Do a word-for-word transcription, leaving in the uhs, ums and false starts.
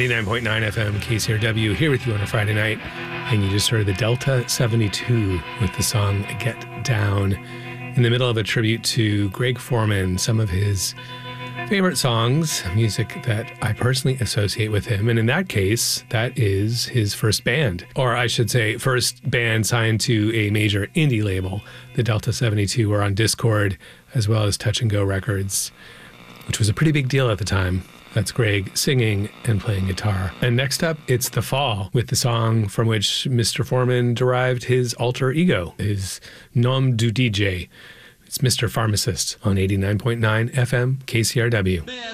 ninety-nine point nine F M K C R W here with you on a Friday night. And you just heard the Delta seventy-two with the song Get Down in the middle of a tribute to Greg Foreman, some of his favorite songs, music that I personally associate with him. And in that case, that is his first band, or I should say first band signed to a major indie label. The Delta seventy-two were on Discord as well as Touch and Go Records, which was a pretty big deal at the time. That's Greg singing and playing guitar. And next up, it's The Fall with the song from which Mister Foreman derived his alter ego, his nom du D J. It's Mister Pharmacist on eighty-nine point nine F M K C R W.